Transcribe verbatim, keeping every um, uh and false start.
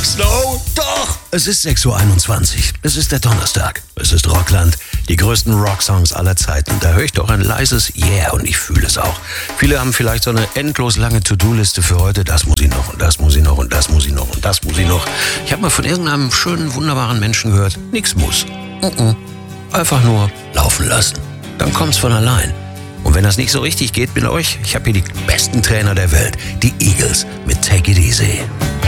Snow? Doch! Es ist sechs Uhr einundzwanzig. Es ist der Donnerstag. Es ist Rockland. Die größten Rocksongs aller Zeiten. Da höre ich doch ein leises Yeah und ich fühle es auch. Viele haben vielleicht so eine endlos lange To-Do-Liste für heute. Das muss ich noch und das muss ich noch und das muss ich noch und das muss ich noch. Ich habe mal von irgendeinem schönen, wunderbaren Menschen gehört. Nix muss. Uh-uh. Einfach nur laufen lassen. Dann kommt's von allein. Und wenn das nicht so richtig geht mit euch, ich habe hier die besten Trainer der Welt. Die Eagles mit Take It Easy.